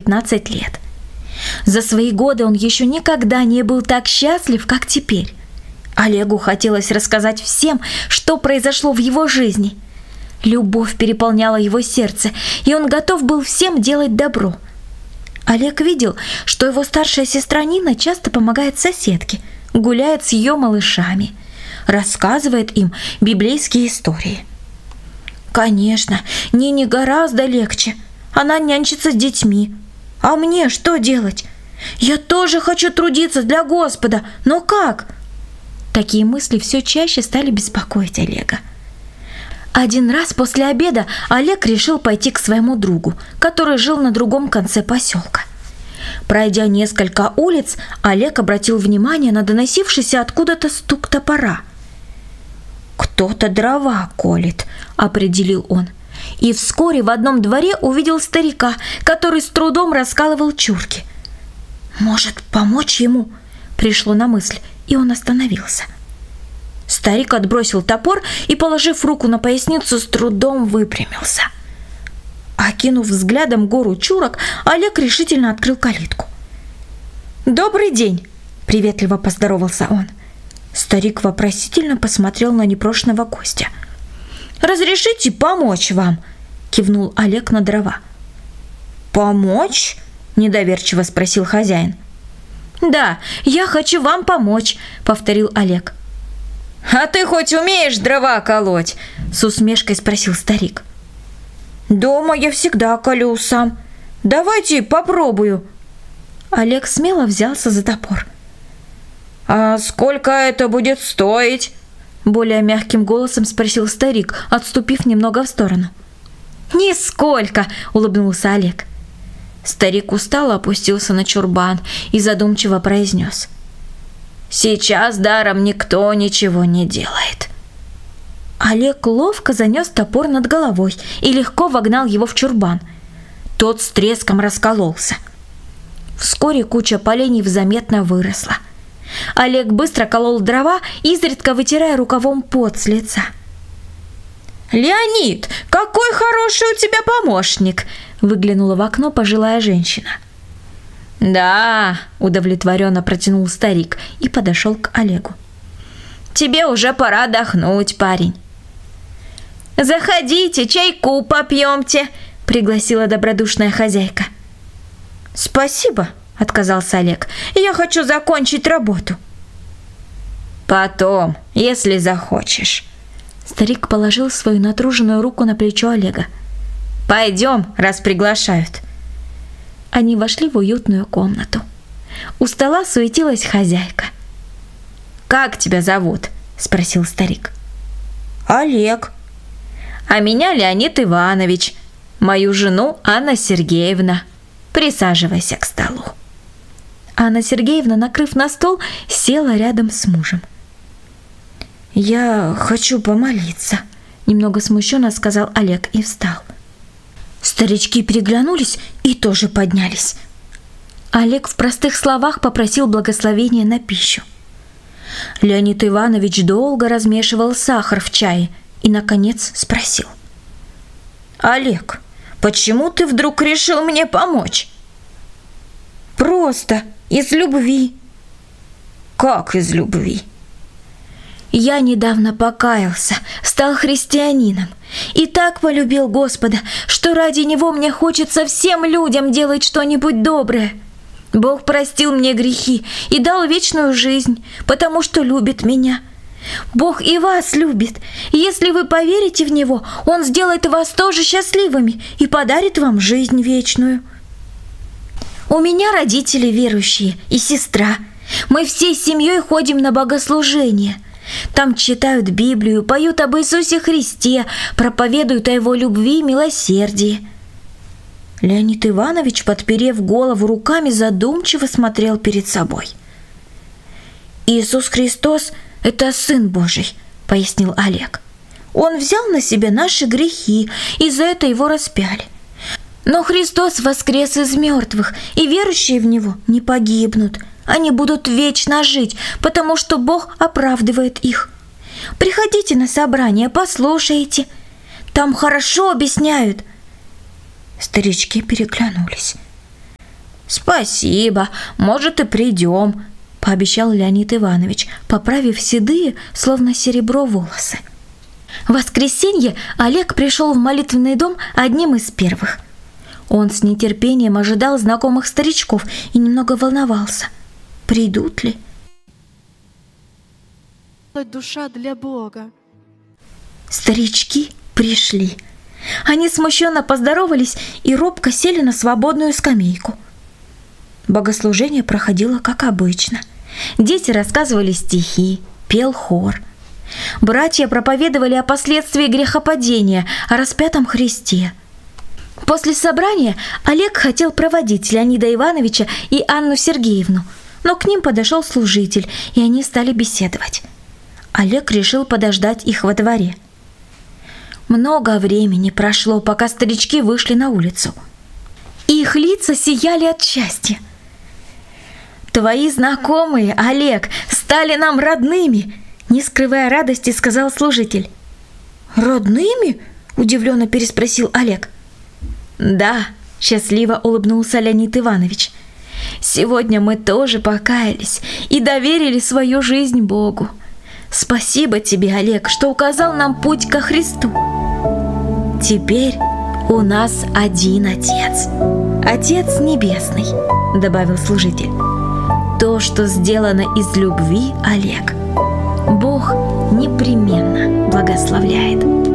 15 лет. За свои годы он еще никогда не был так счастлив, как теперь. Олегу хотелось рассказать всем, что произошло в его жизни. Любовь переполняла его сердце, и он готов был всем делать добро. Олег видел, что его старшая сестра Нина часто помогает соседке, гуляет с ее малышами, рассказывает им библейские истории. Конечно, Нине гораздо легче. Она нянчится с детьми. А мне что делать? Я тоже хочу трудиться для Господа, но как? Такие мысли все чаще стали беспокоить Олега. Один раз после обеда Олег решил пойти к своему другу, который жил на другом конце поселка. Пройдя несколько улиц, Олег обратил внимание на доносившийся откуда-то стук топора. «Кто-то дрова колет», — определил он. И вскоре в одном дворе увидел старика, который с трудом раскалывал чурки. «Может, помочь ему?» — пришло на мысль, и он остановился. Старик отбросил топор и, положив руку на поясницу, с трудом выпрямился. Окинув взглядом гору чурок, Олег решительно открыл калитку. «Добрый день!» — приветливо поздоровался он. Старик вопросительно посмотрел на непрошеного гостя. «Разрешите помочь вам?» — кивнул Олег на дрова. «Помочь?» — недоверчиво спросил хозяин. «Да, я хочу вам помочь», — повторил Олег. «А ты хоть умеешь дрова колоть?» — с усмешкой спросил старик. «Дома я всегда колю сам. Давайте попробую». Олег смело взялся за топор. «А сколько это будет стоить?» — более мягким голосом спросил старик, отступив немного в сторону. «Нисколько!» — улыбнулся Олег. Старик устало опустился на чурбан и задумчиво произнес: «Сейчас даром никто ничего не делает». Олег ловко занес топор над головой и легко вогнал его в чурбан. Тот с треском раскололся. Вскоре куча поленьев заметно выросла. Олег быстро колол дрова, изредка вытирая рукавом пот с лица. «Леонид, какой хороший у тебя помощник!» — выглянула в окно пожилая женщина. «Да», — удовлетворенно протянул старик и подошел к Олегу. «Тебе уже пора отдохнуть, парень». «Заходите, чайку попьемте», — пригласила добродушная хозяйка. «Спасибо», — отказался Олег, — «я хочу закончить работу». «Потом, если захочешь». Старик положил свою натруженную руку на плечо Олега. «Пойдем, раз приглашают». Они вошли в уютную комнату. У стола суетилась хозяйка. «Как тебя зовут?» — спросил старик. «Олег». «А меня Леонид Иванович. Мою жену Анна Сергеевна. Присаживайся к столу». Анна Сергеевна, накрыв на стол, села рядом с мужем. «Я хочу помолиться», — немного смущенно сказал Олег и встал. Старички переглянулись и тоже поднялись. Олег в простых словах попросил благословения на пищу. Леонид Иванович долго размешивал сахар в чае и, наконец, спросил: «Олег, почему ты вдруг решил мне помочь?» «Просто из любви». «Как из любви?» «Я недавно покаялся, стал христианином и так полюбил Господа, что ради Него мне хочется всем людям делать что-нибудь доброе. Бог простил мне грехи и дал вечную жизнь, потому что любит меня. Бог и вас любит. Если вы поверите в Него, Он сделает вас тоже счастливыми и подарит вам жизнь вечную. У меня родители верующие и сестра. Мы всей семьей ходим на богослужение. Там читают Библию, поют об Иисусе Христе, проповедуют о Его любви и милосердии». Леонид Иванович, подперев голову руками, задумчиво смотрел перед собой. «Иисус Христос – это Сын Божий», – пояснил Олег. «Он взял на себя наши грехи, и за это Его распяли. Но Христос воскрес из мертвых, и верующие в Него не погибнут. Они будут вечно жить, потому что Бог оправдывает их. Приходите на собрание, послушайте. Там хорошо объясняют». Старички переглянулись. «Спасибо, может, и придем», – пообещал Леонид Иванович, поправив седые, словно серебро, волосы. В воскресенье Олег пришел в молитвенный дом одним из первых. Он с нетерпением ожидал знакомых старичков и немного волновался. Придут ли? Душа для Бога. Старички пришли. Они смущенно поздоровались и робко сели на свободную скамейку. Богослужение проходило как обычно. Дети рассказывали стихи, пел хор. Братья проповедовали о последствиях грехопадения, о распятом Христе. После собрания Олег хотел проводить Леонида Ивановича и Анну Сергеевну, но к ним подошел служитель, и они стали беседовать. Олег решил подождать их во дворе. Много времени прошло, пока старички вышли на улицу. Их лица сияли от счастья. «Твои знакомые, Олег, стали нам родными!» Не скрывая радости, сказал служитель. «Родными?» – удивленно переспросил Олег. «Да», – счастливо улыбнулся Леонид Иванович. «Сегодня мы тоже покаялись и доверили свою жизнь Богу. Спасибо тебе, Олег, что указал нам путь ко Христу. Теперь у нас один Отец. Отец Небесный», – добавил служитель. «То, что сделано из любви, Олег, Бог непременно благословляет».